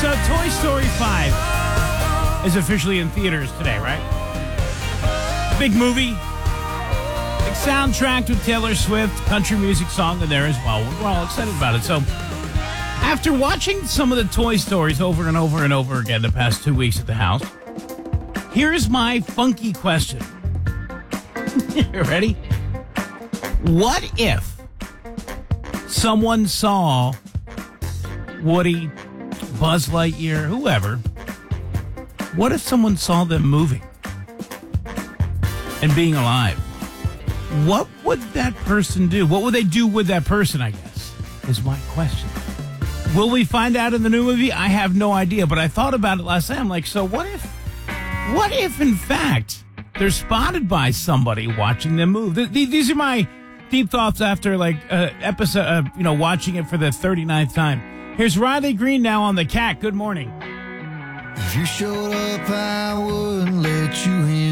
So Toy Story 5 is officially in theaters today, right? Big movie. Big soundtrack with Taylor Swift, country music song in there as well. We're all excited about it. So after watching some of the Toy Stories over and over and over again the past 2 weeks at the house, here's my funky question. You ready? What if someone saw Woody, Buzz Lightyear, whoever, what if someone saw them moving and being alive? What would that person do? What would they do with that person, I guess, is my question. Will we find out in the new movie? I have no idea, but I thought about it last night. I'm like, so what if in fact they're spotted by somebody watching them move? These are my deep thoughts after episode, watching it for the 39th time. Here's Riley Green now on the Cat. Good morning. If you showed up, I wouldn't let you in.